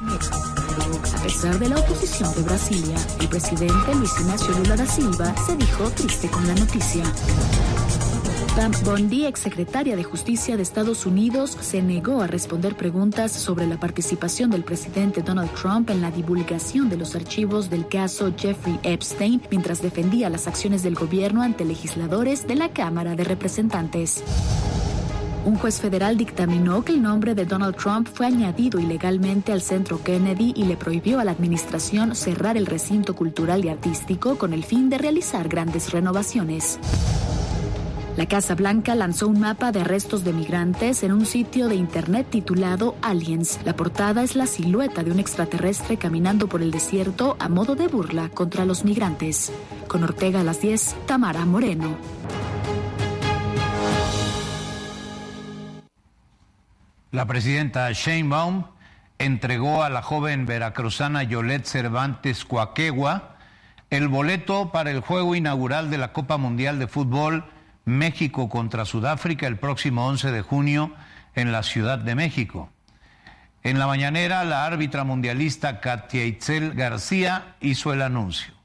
A pesar de la oposición de Brasilia, el presidente Luis Inácio Lula da Silva se dijo triste con la noticia. Pam Bondi, exsecretaria de Justicia de Estados Unidos, se negó a responder preguntas sobre la participación del presidente Donald Trump en la divulgación de los archivos del caso Jeffrey Epstein, mientras defendía las acciones del gobierno ante legisladores de la Cámara de Representantes. Un juez federal dictaminó que el nombre de Donald Trump fue añadido ilegalmente al Centro Kennedy y le prohibió a la administración cerrar el recinto cultural y artístico con el fin de realizar grandes renovaciones. La Casa Blanca lanzó un mapa de restos de migrantes en un sitio de internet titulado Aliens. La portada es la silueta de un extraterrestre caminando por el desierto a modo de burla contra los migrantes. Con Ortega a las 10, Tamara Moreno. La presidenta Sheinbaum entregó a la joven veracruzana Yolet Cervantes Coaquegua el boleto para el juego inaugural de la Copa Mundial de Fútbol México contra Sudáfrica el próximo 11 de junio en la Ciudad de México. En la mañanera, la árbitra mundialista Katia Itzel García hizo el anuncio.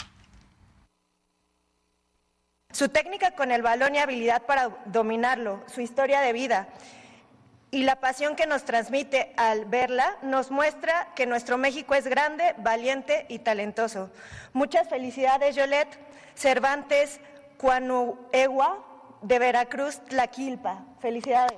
Su técnica con el balón y habilidad para dominarlo, su historia de vida y la pasión que nos transmite al verla nos muestra que nuestro México es grande, valiente y talentoso. Muchas felicidades, Yolet Cervantes Coaquegua, de Veracruz, Tlaquilpa. Felicidades.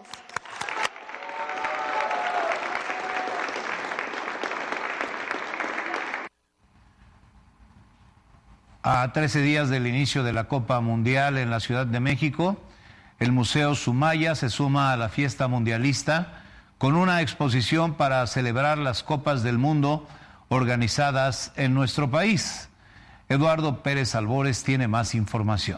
A 13 días del inicio de la Copa Mundial en la Ciudad de México, el Museo Sumaya se suma a la fiesta mundialista con una exposición para celebrar las Copas del Mundo organizadas en nuestro país. Eduardo Pérez Albores tiene más información.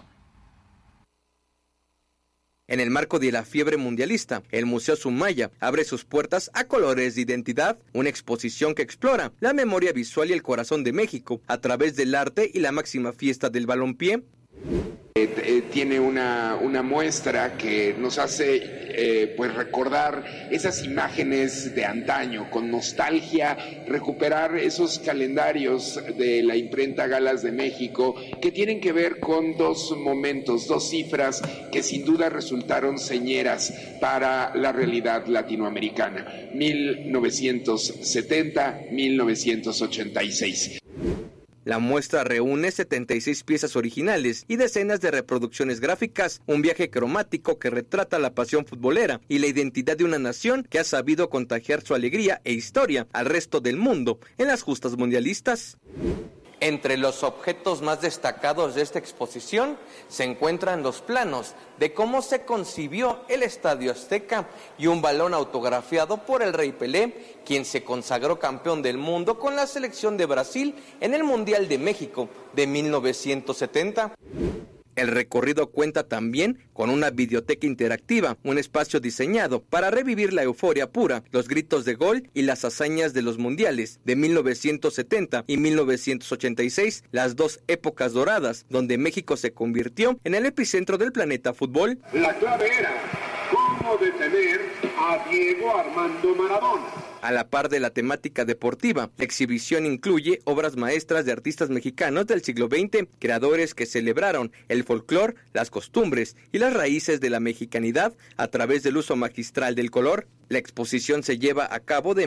En el marco de la fiebre mundialista, el Museo Sumaya abre sus puertas a Colores de Identidad, una exposición que explora la memoria visual y el corazón de México a través del arte y la máxima fiesta del balompié. Tiene una muestra que nos hace pues recordar esas imágenes de antaño, con nostalgia, recuperar esos calendarios de la imprenta Galas de México que tienen que ver con dos momentos, dos cifras que sin duda resultaron señeras para la realidad latinoamericana, 1970, 1986. La muestra reúne 76 piezas originales y decenas de reproducciones gráficas, un viaje cromático que retrata la pasión futbolera y la identidad de una nación que ha sabido contagiar su alegría e historia al resto del mundo en las justas mundialistas. Entre los objetos más destacados de esta exposición se encuentran los planos de cómo se concibió el Estadio Azteca y un balón autografiado por el Rey Pelé, quien se consagró campeón del mundo con la selección de Brasil en el Mundial de México de 1970. El recorrido cuenta también con una videoteca interactiva, un espacio diseñado para revivir la euforia pura, los gritos de gol y las hazañas de los mundiales de 1970 y 1986, las dos épocas doradas donde México se convirtió en el epicentro del planeta fútbol. La clave era cómo detener a Diego Armando Maradona. A la par de la temática deportiva, la exhibición incluye obras maestras de artistas mexicanos del siglo XX, creadores que celebraron el folclore, las costumbres y las raíces de la mexicanidad a través del uso magistral del color. La exposición se lleva a cabo de